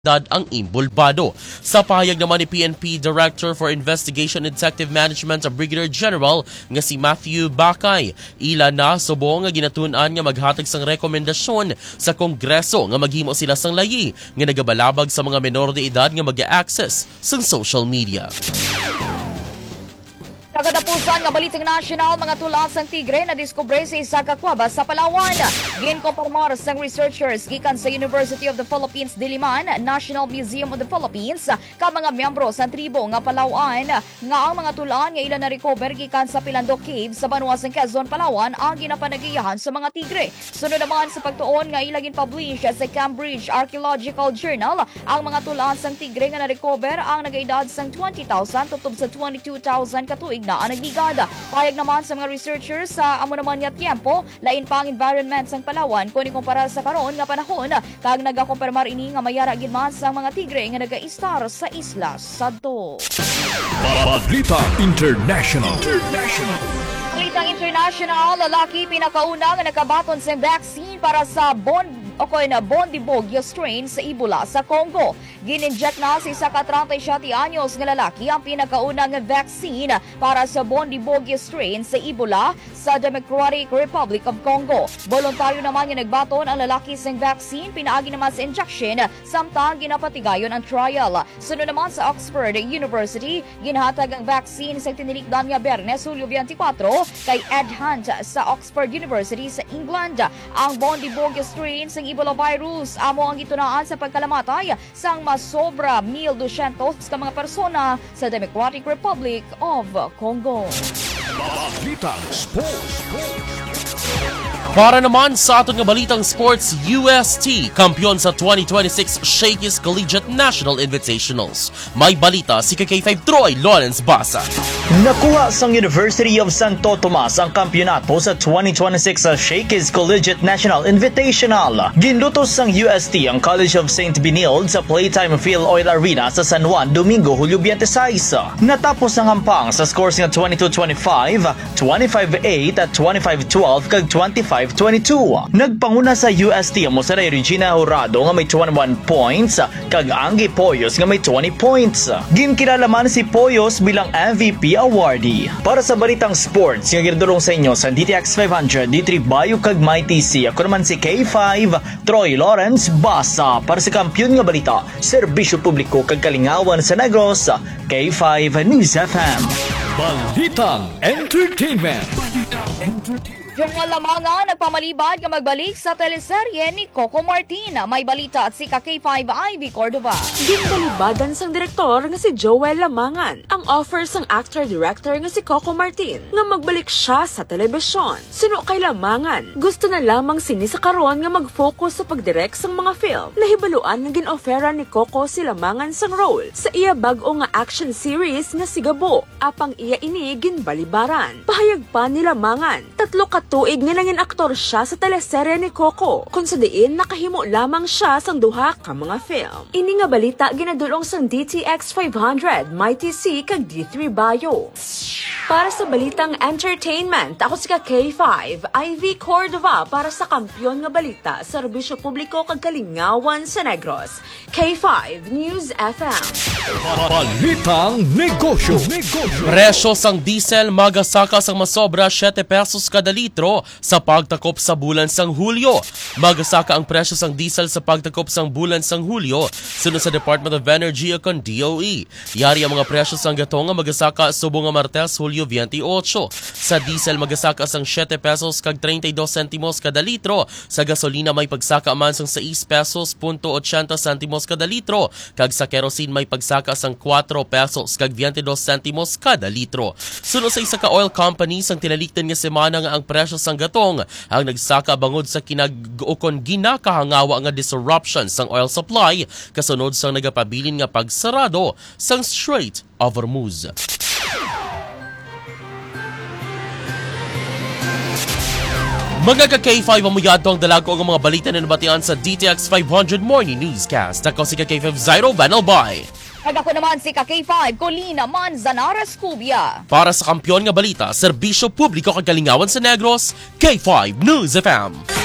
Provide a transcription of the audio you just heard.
ang imbulbado. Sa pahayag naman ni PNP Director for Investigation and Detective Management Brigadier General nga si Matthew Bakay, ila na subong nga ginatun-an nga maghatag sang rekomendasyon sa Kongreso nga maghimo sila sang layi nga nagabalabag sa mga menor de edad nga mag-access sa social media. Kagadapusan nga balitang national, mga tulasang tigre na diskubre sa isa ka kuweba sa Palawan. Ginkompormar sang researchers gikan sa University of the Philippines Diliman, National Museum of the Philippines, ka mga miyembro sa tribo nga Palawan nga ang mga tulaan nga ilan na recover gikan sa Pilando Cave sa Banwa sang Quezon, Palawan ang ginapanagiyahan sa mga tigre. Sunod naman sa pagtuon nga ilagin publish sa Cambridge Archaeological Journal, ang mga tulaan sang tigre nga na-recover ang nagaedad sang 20,000 tutob sa 22,000 katuig na ang nagligad. Payag naman sa mga researchers sa amo naman nga tiempo, lain pang environment sang Palawan kung ikumpara sa karon nga panahon, kag nagakumpirmar ini nga mayara gid man sa mga tigre nga naga-istar sa isla sadto. Balita International. Balitang international, lalaki pinakauna nga nakabaton sa vaccine para sa Bondibugyo strain sa Ebola sa Congo. Gininject na sa isa ka 37 anyos nga lalaki ang pinakaunang vaccine para sa Bondibugyo strain sa Ebola sa Democratic Republic of Congo. Voluntaryo naman yung nagbaton ang lalaki sa vaccine, pinaagi naman sa injection, samtang ginapatigayon ang trial. Sunod naman sa Oxford University, ginhatag ang vaccine sa tinilikdan nga Biyernes, Hulyo 24, kay Ed Hunt sa Oxford University sa England. Ang Bondibugyo strain sa Ebola virus amo ang gitunaan sa pagkalamatay sang masobra 1,200 ka mga persona sa Democratic Republic of Congo. Balitang Sports. Para naman sa aton nga balitang sports, UST, kampiyon sa 2026 Shakey's Collegiate National Invitationals. May balita si KK5 Troy Lawrence Basa. Nakuha sang University of Santo Tomas ang kampyonato sa 2026 Shakey's Collegiate National Invitational. Ginlutos sang UST ang College of St. Benilde sa Playtime Phil Oil Arena sa San Juan, Domingo, Hulyo 26. Natapos ang hampang sa scores nga 22-25, 25-8 at 25-12 kag 25-22. Nagpanguna sa UST ang Mosaray Regina Jurado nga may 21 points kag Angie Poyos nga may 20 points. Ginkilala man si Poyos bilang MVP awardee. Para sa balitang sports nga ginadulong sa inyo sa DTX 500, D3 Bayo kag My TC. Ako naman si K5 Troy Lawrence Basa para sa kampiyon nga balita, serbisyo publiko kag kalingawan sa Negros, K5 News FM. Balitang Entertainment. Yung lamangan nagpamalibad nga magbalik sa teleserye ni Coco Martin. May balita at si K5 Ivy Cordova. Ginbalibadan sang direktor nga si Joel Lamangan ang offer sang actor-director nga si Coco Martin nga magbalik siya sa telebisyon. Sino kay Lamangan? Gusto na lamang sini sa karon nga mag-focus sa pagdirect sang mga film. Nahibaluan nga gin-offera ni Coco si Lamangan sang role sa iya bag-o nga action series nga si Gabo. Apang iya ini ginbalibaran. Pahayag pa ni Lamangan, 3 katuig nga nangin aktor siya sa teleserye ni Coco, kung sa diin nakahimo lamang siya sang duha ka mga film. Ini nga balita ginadulong sang DTX 500, My TC kag D3 Bayo. Para sa balitang entertainment, ako si K5 Ivy Cordova para sa kampiyon nga balita, serbisyo publiko kag kalingawan sa Negros, K5 News FM. Balitang Negosyo. Presyo sang diesel magasaka sang masobra 7 pesos kada litro sa pagtakop sa bulan sang Hulyo. Magasaka ang presyo sang diesel sa pagtakop sang bulan sang Hulyo sunod sa Department of Energy o DOE. Yari ang mga presyo sang gatong nga magasaka subong nga Martes, Hulyo 28. Sa diesel magasaka sang 7 pesos kag 32 sentimos kada litro. Sa gasolina may pagsaka man sang 6 pesos .80 sentimos kada litro. Kag sa kerosene may pagsaka sang 4 pesos kag 22 sentimos kada litro. Sunod sa isa ka oil company sang tinaliktan nga semana nga ang presyo sang gatong ang nagsaka bangod sa kinag-ukon ginakahangawa nga disruption sang oil supply kasunod sang nagapabilin nga pagsarado sang Strait of Hormuz. Mga ka-K5 amuyado ang dalago ang mga balita na nabatian sa DTX 500 Morning Newscast. Ako si K5 Zairo Vanalbay. Kag ako naman si K5 Colina Manzanares Cubia. Para sa kampiyon nga balita, serbisyo publiko kag kalingawan sa Negros, K5 News FM.